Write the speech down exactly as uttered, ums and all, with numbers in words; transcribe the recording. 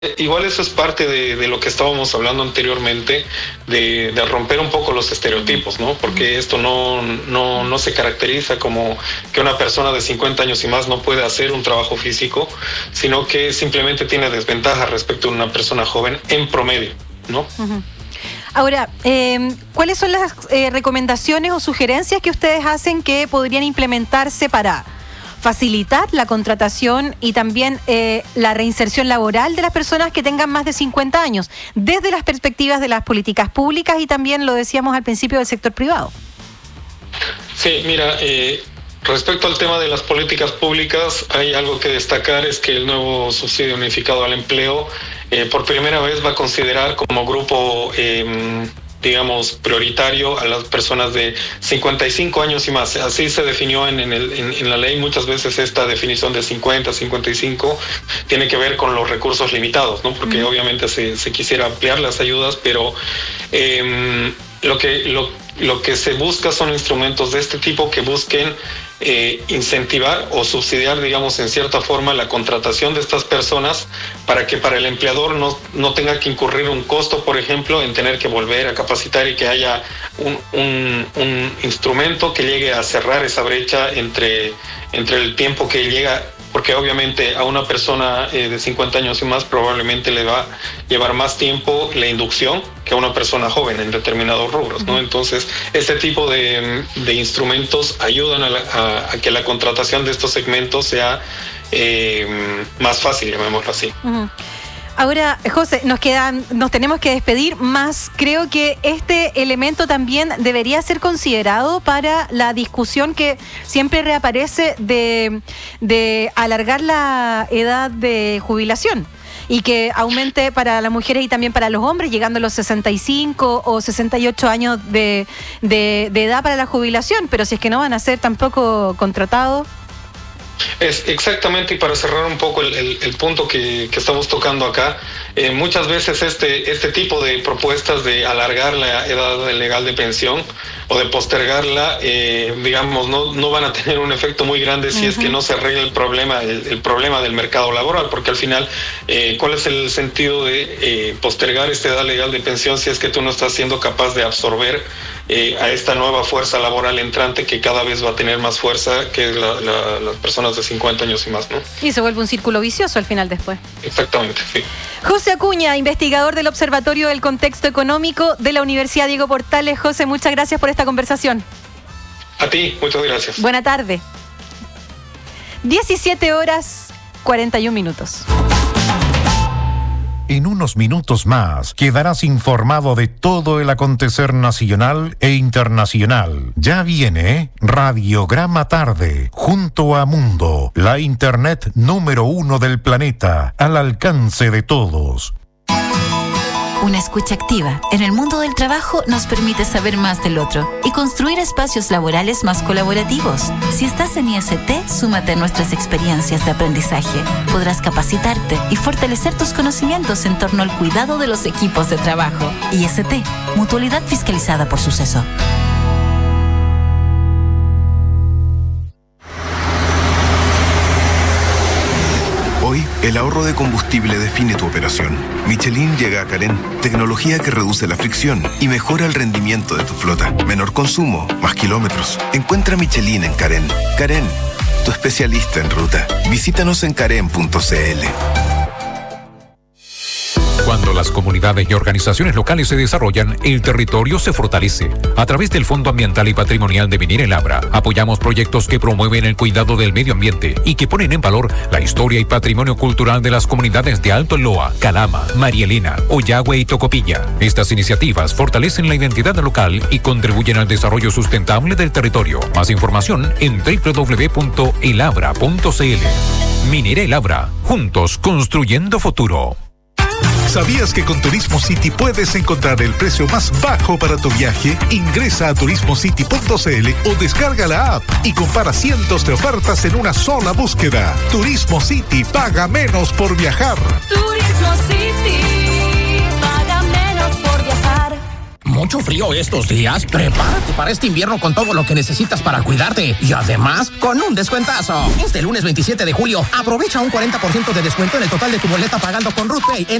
Igual eso es parte de, de lo que estábamos hablando anteriormente, de, de romper un poco los estereotipos, ¿no? Porque esto no, no, no se caracteriza como que una persona de cincuenta años y más no puede hacer un trabajo físico, sino que simplemente tiene desventaja respecto a una persona joven en promedio, ¿no? Uh-huh. Ahora, eh, ¿cuáles son las eh, recomendaciones o sugerencias que ustedes hacen que podrían implementarse para facilitar la contratación y también eh, la reinserción laboral de las personas que tengan más de cincuenta años, desde las perspectivas de las políticas públicas y también, lo decíamos al principio, del sector privado? Sí, mira, eh, respecto al tema de las políticas públicas, hay algo que destacar, es que el nuevo subsidio unificado al empleo eh, por primera vez va a considerar como grupo eh, digamos, prioritario a las personas de cincuenta y cinco años y más. Así se definió en, en, el, en, en la ley. Muchas veces esta definición de cincuenta, cincuenta y cinco tiene que ver con los recursos limitados, ¿no? Porque mm. obviamente se, se quisiera ampliar las ayudas, pero eh, lo que, lo, lo que se busca son instrumentos de este tipo que busquen Eh, incentivar o subsidiar, digamos, en cierta forma la contratación de estas personas para que para el empleador no, no tenga que incurrir un costo, por ejemplo, en tener que volver a capacitar y que haya un, un, un instrumento que llegue a cerrar esa brecha entre, entre el tiempo que llega, porque obviamente a una persona eh, de cincuenta años y más probablemente le va a llevar más tiempo la inducción que a una persona joven en determinados rubros, ¿no? Entonces, este tipo de, de instrumentos ayudan a, la, a, a que la contratación de estos segmentos sea eh, más fácil, llamémoslo así. Uh-huh. Ahora, José, nos quedan, nos tenemos que despedir, más creo que este elemento también debería ser considerado para la discusión que siempre reaparece de, de alargar la edad de jubilación y que aumente para las mujeres y también para los hombres, llegando a los sesenta y cinco o sesenta y ocho años de, de, de edad para la jubilación, pero si es que no van a ser tampoco contratados. Es exactamente, y para cerrar un poco el, el, el punto que, que estamos tocando acá, eh, muchas veces este, este tipo de propuestas de alargar la edad legal de pensión o de postergarla, eh, digamos, no, no van a tener un efecto muy grande si uh-huh. es que no se arregla el problema, el, el problema del mercado laboral, porque al final, eh, ¿cuál es el sentido de eh, postergar esta edad legal de pensión si es que tú no estás siendo capaz de absorber eh, a esta nueva fuerza laboral entrante que cada vez va a tener más fuerza que la, la, las personas de cincuenta años y más, ¿no? Y se vuelve un círculo vicioso al final después. Exactamente, sí. José Acuña, investigador del Observatorio del Contexto Económico de la Universidad Diego Portales. José, muchas gracias por esta conversación. A ti, muchas gracias. Buena tarde. diecisiete horas cuarenta y un minutos. En unos minutos más quedarás informado de todo el acontecer nacional e internacional. Ya viene Radiograma Tarde, junto a Mundo, la internet número uno del planeta, al alcance de todos. Una escucha activa en el mundo del trabajo nos permite saber más del otro y construir espacios laborales más colaborativos. Si estás en I S T, súmate a nuestras experiencias de aprendizaje. Podrás capacitarte y fortalecer tus conocimientos en torno al cuidado de los equipos de trabajo. I S T, mutualidad fiscalizada por Suceso. Hoy, el ahorro de combustible define tu operación. Michelin llega a Carén, tecnología que reduce la fricción y mejora el rendimiento de tu flota. Menor consumo, más kilómetros. Encuentra Michelin en Carén. Carén, tu especialista en ruta. Visítanos en carén punto c l. Cuando las comunidades y organizaciones locales se desarrollan, el territorio se fortalece. A través del Fondo Ambiental y Patrimonial de Minera El Abra, apoyamos proyectos que promueven el cuidado del medio ambiente y que ponen en valor la historia y patrimonio cultural de las comunidades de Alto Loa, Calama, María Elena, Oyagüe y Tocopilla. Estas iniciativas fortalecen la identidad local y contribuyen al desarrollo sustentable del territorio. Más información en doble u doble u doble u punto el abra punto c l. Minera El Abra, juntos construyendo futuro. ¿Sabías que con Turismo City puedes encontrar el precio más bajo para tu viaje? Ingresa a turismo city punto c l o descarga la app y compara cientos de ofertas en una sola búsqueda. Turismo City, paga menos por viajar. Turismo City, paga menos por viajar. Mucho frío frío estos días? Prepárate para este invierno con todo lo que necesitas para cuidarte. Y además, con un descuentazo. Este lunes veintisiete de julio, aprovecha un cuarenta por ciento de descuento en el total de tu boleta pagando con RuPay en